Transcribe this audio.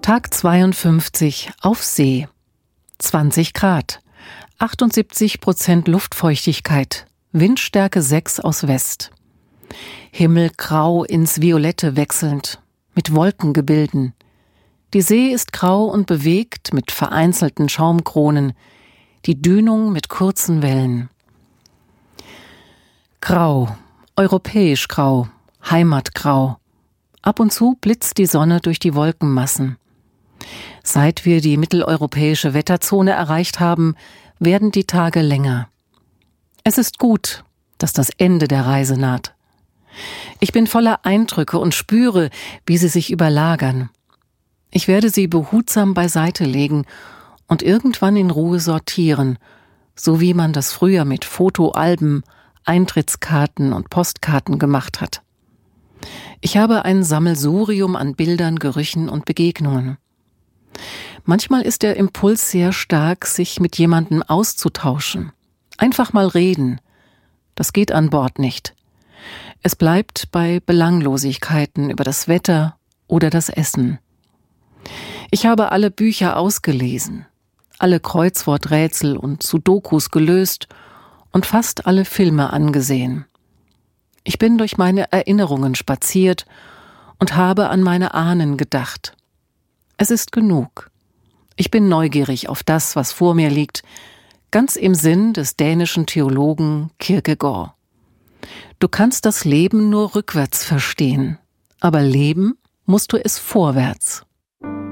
Tag 52 auf See. 20 Grad, 78% Luftfeuchtigkeit, Windstärke 6 aus West. Himmel grau ins Violette wechselnd, mit Wolkengebilden. Die See ist grau und bewegt mit vereinzelten Schaumkronen, die Dünung mit kurzen Wellen. Grau, europäisch grau, heimatgrau. Ab und zu blitzt die Sonne durch die Wolkenmassen. Seit wir die mitteleuropäische Wetterzone erreicht haben, werden die Tage länger. Es ist gut, dass das Ende der Reise naht. Ich bin voller Eindrücke und spüre, wie sie sich überlagern. Ich werde sie behutsam beiseite legen und irgendwann in Ruhe sortieren, so wie man das früher mit Fotoalben, Eintrittskarten und Postkarten gemacht hat. Ich habe ein Sammelsurium an Bildern, Gerüchen und Begegnungen. Manchmal ist der Impuls sehr stark, sich mit jemandem auszutauschen. Einfach mal reden. Das geht an Bord nicht. Es bleibt bei Belanglosigkeiten über das Wetter oder das Essen. Ich habe alle Bücher ausgelesen, alle Kreuzworträtsel und Sudokus gelöst und fast alle Filme angesehen. Ich bin durch meine Erinnerungen spaziert und habe an meine Ahnen gedacht. Es ist genug. Ich bin neugierig auf das, was vor mir liegt, ganz im Sinn des dänischen Theologen Kierkegaard. Du kannst das Leben nur rückwärts verstehen, aber leben musst du es vorwärts.